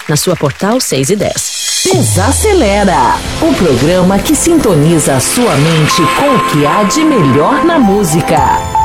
na sua Portal 6 e 10. Desacelera, o programa que sintoniza a sua mente com o que há de melhor na música.